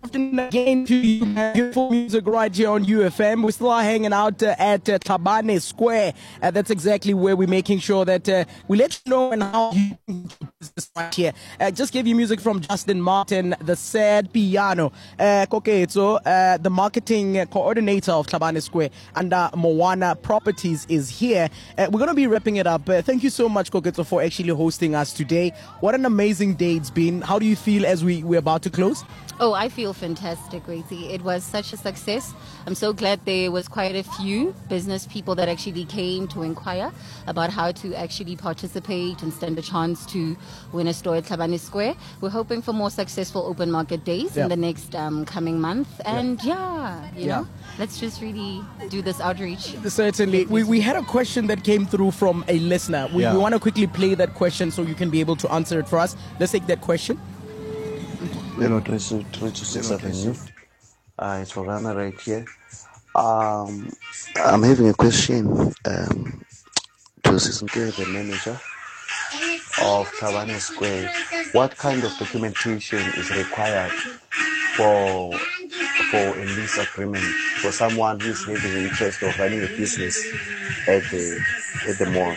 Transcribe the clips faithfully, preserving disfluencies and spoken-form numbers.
afternoon again to you. Beautiful music right here on U F M. We're still hanging out uh, at uh, Thabane Square. Uh, that's exactly where we're making sure that uh, we let you know and how you can do business right here. Uh, just gave you music from Justin Martin, the Sad Piano. Uh, Koketso, uh, the marketing coordinator of Thabane Square under Moana Properties is here. Uh, we're going to be wrapping it up. Uh, thank you so much, Koketso, for actually hosting us today. What an amazing day it's been. How do you feel as we, we're about to close? Oh, I feel fantastic, Gracie. It was such a success. I'm so glad there was quite a few business people that actually came to inquire about how to actually participate and stand a chance to win a store at Thabane Square. We're hoping for more successful open market days yeah. in the next um, coming month. And yeah, yeah you yeah. know, let's just really do this outreach. Certainly. We, we had a question that came through from a listener. We, yeah. we want to quickly play that question so you can be able to answer it for us. Let's take that question. Hello, Tracy, twenty-six Avenue. Uh, it's Rana right here. Um, I'm having a question um, to Sisinke, the manager of Thabane Square. What kind of documentation is required for for a lease agreement for someone who's having an interest of running a business at the at the mall?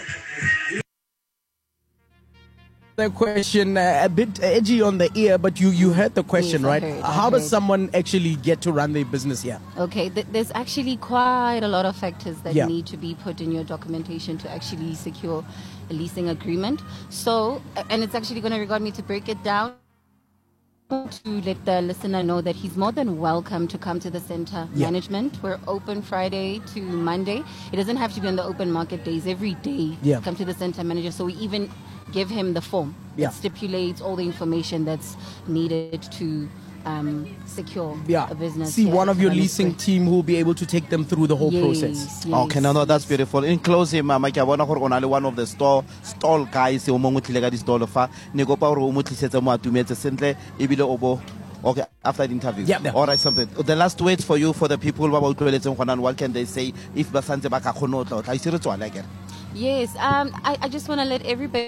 The question uh, a bit edgy on the ear, but you you heard the question, yes, right? I heard, How I does heard. someone actually get to run their business here? Okay, th- there's actually quite a lot of factors that Yeah. need to be put in your documentation to actually secure a leasing agreement. So, and it's actually going to require me to break it down to let the listener know that he's more than welcome to come to the center Yeah. management. We're open Friday to Monday. It doesn't have to be on the open market days. Every day, Yeah. come to the center manager. So we even give him the form. Yeah. It stipulates all the information that's needed to um, secure Yeah. a business. See here one at of your Thabane leasing Square. team who will be able to take them through the whole Yes, process. yes. Okay, no, no, that's beautiful. In closing, Mama, ke a bona gore o na le one of the store stall guys o mongwe tlile ka di stall fa ne kopa gore o mo tlisetse mo atumetse sentle ebile o bo. Okay, after the interview. Yeah, yeah. All right, something. The last words for you, for the people ba ba utlweletseng gona, what can they say if ba santse ba ka kgona o tla o tla isere tswana again? Yes, um, I, I just want to let everybody